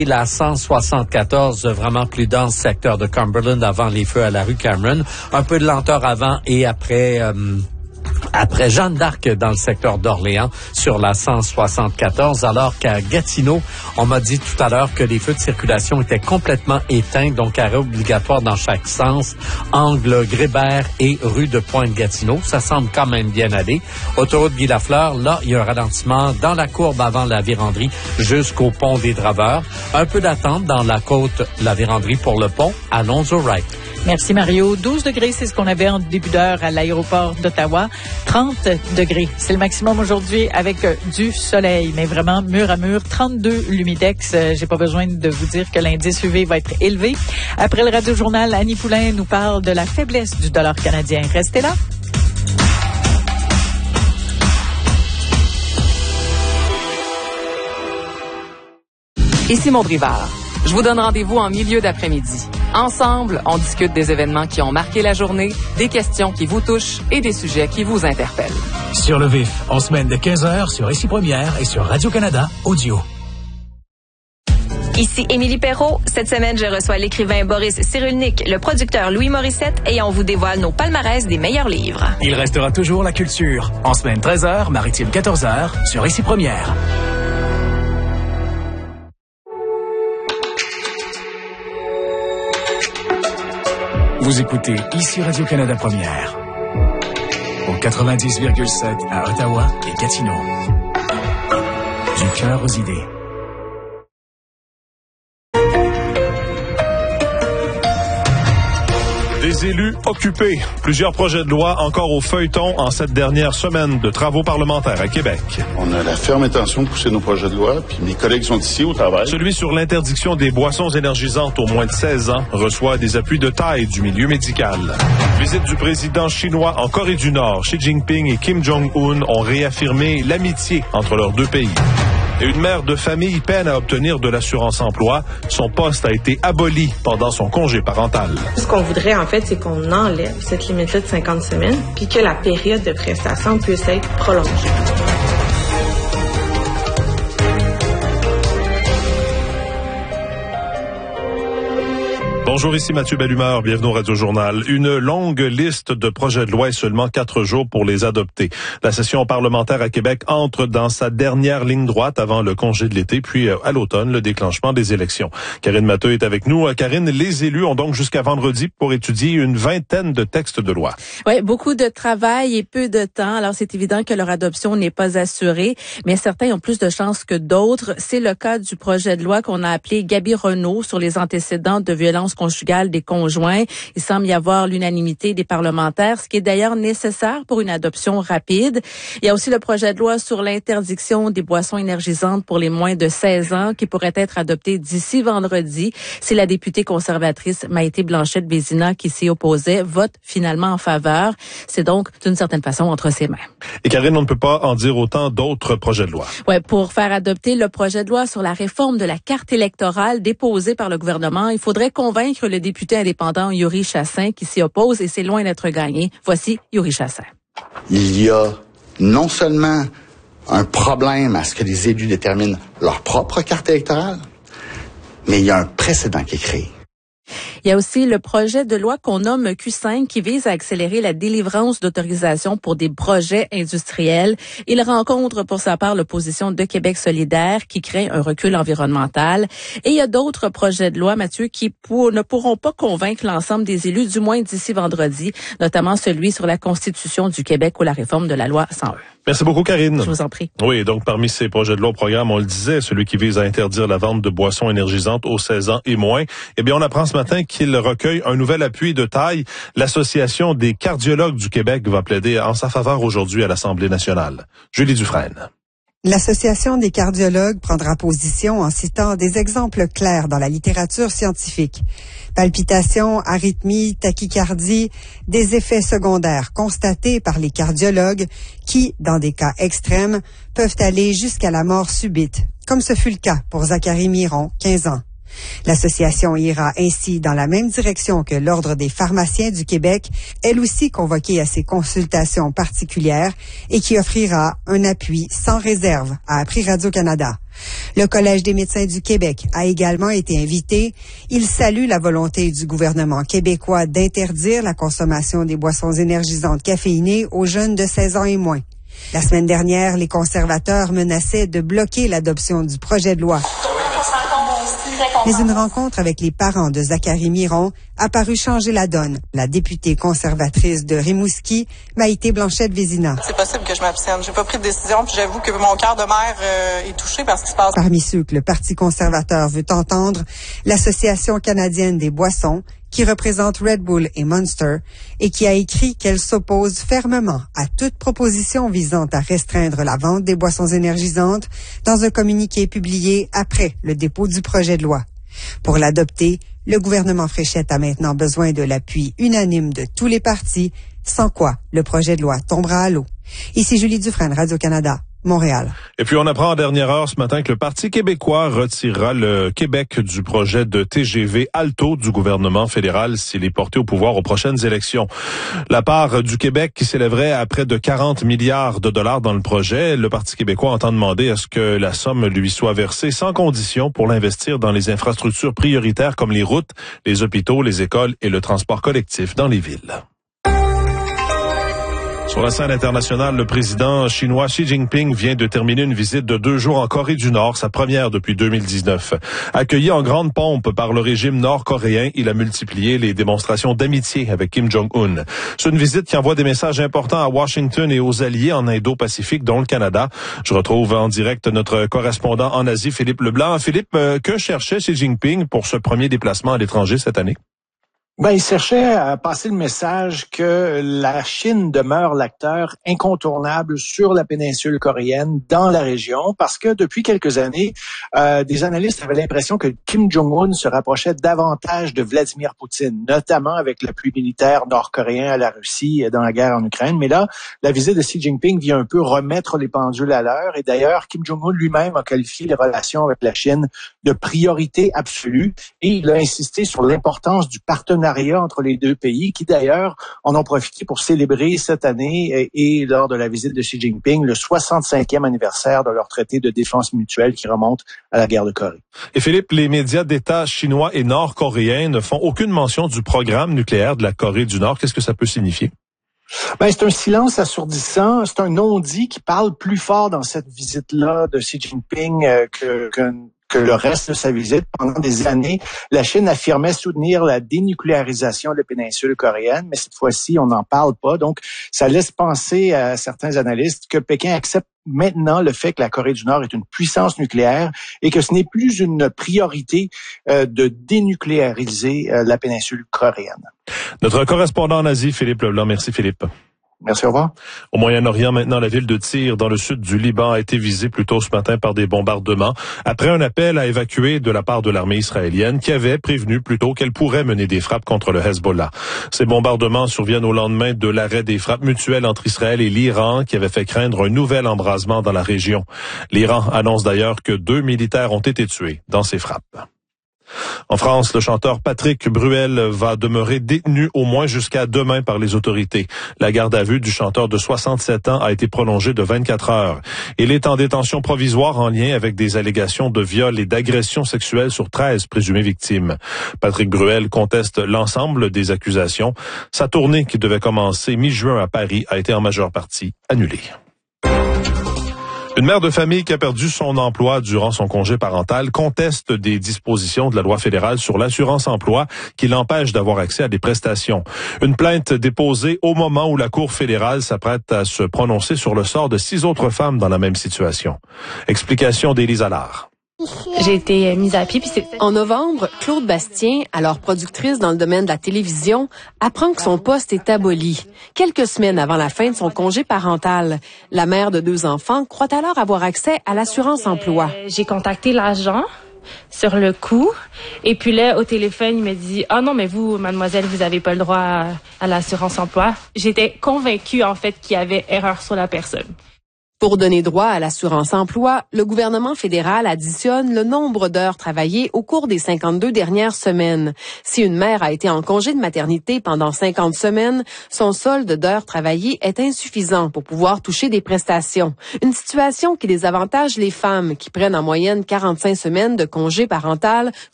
La 174, vraiment plus dense secteur de Cumberland avant les feux à la rue Cameron. Un peu de lenteur avant et après Jeanne d'Arc dans le secteur d'Orléans sur la 174, alors qu'à Gatineau, on m'a dit tout à l'heure que les feux de circulation étaient complètement éteints, donc arrêt obligatoire dans chaque sens, angle Grébert et rue de Pointe-Gatineau. Ça semble quand même bien aller. Autoroute Guy-Lafleur, là, il y a un ralentissement dans la courbe avant la Vérandrie jusqu'au pont des Draveurs. Un peu d'attente dans la côte, la Vérandrie pour le pont. Allons au right. Merci Mario. 12 degrés, c'est ce qu'on avait en début d'heure à l'aéroport d'Ottawa. 30 degrés, c'est le maximum aujourd'hui avec du soleil, mais vraiment mur à mur. 32 l'humidex. J'ai pas besoin de vous dire que l'indice UV va être élevé. Après le Radio-Journal, Annie Poulain nous parle de la faiblesse du dollar canadien. Restez là. Ici Maud Rivard. Je vous donne rendez-vous en milieu d'après-midi. Ensemble, on discute des événements qui ont marqué la journée, des questions qui vous touchent et des sujets qui vous interpellent. Sur le vif, en semaine de 15h sur Ici Première et sur Radio-Canada Audio. Ici Émilie Perrault. Cette semaine, je reçois l'écrivain Boris Cyrulnik, le producteur Louis Morissette et on vous dévoile nos palmarès des meilleurs livres. Il restera toujours la culture. En semaine 13h, maritime 14h sur Ici Première. Vous écoutez Ici Radio-Canada Première. Au 90,7 à Ottawa et Gatineau. Du cœur aux idées. Des élus occupés. Plusieurs projets de loi encore au feuilleton en cette dernière semaine de travaux parlementaires à Québec. On a la ferme intention de pousser nos projets de loi, puis mes collègues sont ici au travail. Celui sur l'interdiction des boissons énergisantes aux moins de 16 ans reçoit des appuis de taille du milieu médical. Visite du président chinois en Corée du Nord. Xi Jinping et Kim Jong-un ont réaffirmé l'amitié entre leurs deux pays. Et une mère de famille peine à obtenir de l'assurance emploi. Son poste a été aboli pendant son congé parental. Ce qu'on voudrait, en fait, c'est qu'on enlève cette limite-là de 50 semaines puis que la période de prestation puisse être prolongée. Bonjour, ici Mathieu Bellumeur, bienvenue au Radio-Journal. Une longue liste de projets de loi et seulement 4 jours pour les adopter. La session parlementaire à Québec entre dans sa dernière ligne droite avant le congé de l'été, puis à l'automne, le déclenchement des élections. Karine Matteux est avec nous. Karine, les élus ont donc jusqu'à vendredi pour étudier une vingtaine de textes de loi. Oui, beaucoup de travail et peu de temps. Alors, c'est évident que leur adoption n'est pas assurée, mais certains ont plus de chances que d'autres. C'est le cas du projet de loi qu'on a appelé Gaby Renault sur les antécédents de violence conjugale des conjoints. Il semble y avoir l'unanimité des parlementaires, ce qui est d'ailleurs nécessaire pour une adoption rapide. Il y a aussi le projet de loi sur l'interdiction des boissons énergisantes pour les moins de 16 ans qui pourrait être adopté d'ici vendredi. C'est la députée conservatrice Maïté Blanchette-Vézina qui s'y opposait, vote finalement en faveur. C'est donc d'une certaine façon entre ses mains. Et Karine, on ne peut pas en dire autant d'autres projets de loi. Ouais, pour faire adopter le projet de loi sur la réforme de la carte électorale déposé par le gouvernement, il faudrait convaincre le député indépendant Yuri Chassin qui s'y oppose et c'est loin d'être gagné. Voici Yuri Chassin. Il y a non seulement un problème à ce que les élus déterminent leur propre carte électorale, mais il y a un précédent qui est créé. Il y a aussi le projet de loi qu'on nomme Q5 qui vise à accélérer la délivrance d'autorisation pour des projets industriels. Il rencontre pour sa part l'opposition de Québec solidaire qui crée un recul environnemental. Et il y a d'autres projets de loi, Mathieu, qui ne pourront pas convaincre l'ensemble des élus, du moins d'ici vendredi, notamment celui sur la Constitution du Québec ou la réforme de la loi 101. Merci beaucoup, Karine. Je vous en prie. Oui, donc parmi ces projets de loi au programme, on le disait, celui qui vise à interdire la vente de boissons énergisantes aux 16 ans et moins. Eh bien, on apprend ce matin qu'il recueille un nouvel appui de taille. L'Association des cardiologues du Québec va plaider en sa faveur aujourd'hui à l'Assemblée nationale. Julie Dufresne. L'Association des cardiologues prendra position en citant des exemples clairs dans la littérature scientifique. Palpitations, arythmies, tachycardie, des effets secondaires constatés par les cardiologues qui, dans des cas extrêmes, peuvent aller jusqu'à la mort subite, comme ce fut le cas pour Zachary Miron, 15 ans. L'association ira ainsi dans la même direction que l'Ordre des pharmaciens du Québec, elle aussi convoquée à ces consultations particulières et qui offrira un appui sans réserve, a appris Radio-Canada. Le Collège des médecins du Québec a également été invité. Il salue la volonté du gouvernement québécois d'interdire la consommation des boissons énergisantes caféinées aux jeunes de 16 ans et moins. La semaine dernière, les conservateurs menaçaient de bloquer l'adoption du projet de loi. Mais une rencontre avec les parents de Zachary Miron a paru changer la donne. La députée conservatrice de Rimouski, Maïté Blanchette-Vézina. C'est possible que je m'abstienne. J'ai pas pris de décision, puis j'avoue que mon cœur de mère est touché par ce qui se passe. Parmi ceux que le Parti conservateur veut entendre, l'Association canadienne des boissons, qui représente Red Bull et Monster, et qui a écrit qu'elle s'oppose fermement à toute proposition visant à restreindre la vente des boissons énergisantes dans un communiqué publié après le dépôt du projet de loi. Pour l'adopter, le gouvernement Fréchette a maintenant besoin de l'appui unanime de tous les partis, sans quoi le projet de loi tombera à l'eau. Ici Julie Dufresne, Radio-Canada. Montréal. Et puis on apprend en dernière heure ce matin que le Parti québécois retirera le Québec du projet de TGV Alto du gouvernement fédéral s'il est porté au pouvoir aux prochaines élections. La part du Québec qui s'élèverait à près de 40 milliards de dollars dans le projet, le Parti québécois entend demander à ce que la somme lui soit versée sans condition pour l'investir dans les infrastructures prioritaires comme les routes, les hôpitaux, les écoles et le transport collectif dans les villes. Sur la scène internationale, le président chinois Xi Jinping vient de terminer une visite de 2 jours en Corée du Nord, sa première depuis 2019. Accueilli en grande pompe par le régime nord-coréen, il a multiplié les démonstrations d'amitié avec Kim Jong-un. C'est une visite qui envoie des messages importants à Washington et aux alliés en Indo-Pacifique, dont le Canada. Je retrouve en direct notre correspondant en Asie, Philippe Leblanc. Philippe, que cherchait Xi Jinping pour ce premier déplacement à l'étranger cette année? Il cherchait à passer le message que la Chine demeure l'acteur incontournable sur la péninsule coréenne, dans la région, parce que depuis quelques années, des analystes avaient l'impression que Kim Jong-un se rapprochait davantage de Vladimir Poutine, notamment avec l'appui militaire nord-coréen à la Russie dans la guerre en Ukraine. Mais là, la visite de Xi Jinping vient un peu remettre les pendules à l'heure. Et d'ailleurs, Kim Jong-un lui-même a qualifié les relations avec la Chine de priorité absolue. Et il a insisté sur l'importance du partenariat entre les deux pays, qui d'ailleurs en ont profité pour célébrer cette année et lors de la visite de Xi Jinping le 65e anniversaire de leur traité de défense mutuelle qui remonte à la guerre de Corée. Et Philippe, les médias d'État chinois et nord-coréens ne font aucune mention du programme nucléaire de la Corée du Nord. Qu'est-ce que ça peut signifier? C'est un silence assourdissant, c'est un non-dit qui parle plus fort dans cette visite-là de Xi Jinping que le reste de sa visite. Pendant des années, la Chine affirmait soutenir la dénucléarisation de la péninsule coréenne, mais cette fois-ci, on n'en parle pas. Donc, ça laisse penser à certains analystes que Pékin accepte maintenant le fait que la Corée du Nord est une puissance nucléaire et que ce n'est plus une priorité de dénucléariser la péninsule coréenne. Notre correspondant en Asie, Philippe Leblanc. Merci Philippe. Merci, au revoir. Au Moyen-Orient, maintenant, la ville de Tyr, dans le sud du Liban, a été visée plus tôt ce matin par des bombardements, après un appel à évacuer de la part de l'armée israélienne, qui avait prévenu plus tôt qu'elle pourrait mener des frappes contre le Hezbollah. Ces bombardements surviennent au lendemain de l'arrêt des frappes mutuelles entre Israël et l'Iran, qui avait fait craindre un nouvel embrasement dans la région. L'Iran annonce d'ailleurs que 2 militaires ont été tués dans ces frappes. En France, le chanteur Patrick Bruel va demeurer détenu au moins jusqu'à demain par les autorités. La garde à vue du chanteur de 67 ans a été prolongée de 24 heures. Il est en détention provisoire en lien avec des allégations de viol et d'agression sexuelle sur 13 présumées victimes. Patrick Bruel conteste l'ensemble des accusations. Sa tournée, qui devait commencer mi-juin à Paris, a été en majeure partie annulée. Une mère de famille qui a perdu son emploi durant son congé parental conteste des dispositions de la loi fédérale sur l'assurance-emploi qui l'empêche d'avoir accès à des prestations. Une plainte déposée au moment où la Cour fédérale s'apprête à se prononcer sur le sort de 6 autres femmes dans la même situation. Explication d'Élise Allard. J'ai été mise à pied. En novembre, Claude Bastien, alors productrice dans le domaine de la télévision, apprend que son poste est aboli. Quelques semaines avant la fin de son congé parental, la mère de 2 enfants croit alors avoir accès à l'assurance-emploi. J'ai contacté l'agent sur le coup. Et puis là, au téléphone, il me dit « Ah non, mais vous, mademoiselle, vous avez pas le droit à l'assurance-emploi. » J'étais convaincue, en fait, qu'il y avait erreur sur la personne. Pour donner droit à l'assurance emploi, le gouvernement fédéral additionne le nombre d'heures travaillées au cours des 52 dernières semaines. Si une mère a été en congé de maternité pendant 50 semaines, son solde d'heures travaillées est insuffisant pour pouvoir toucher des prestations. Une situation qui désavantage les femmes qui prennent en moyenne 45 semaines de congé parental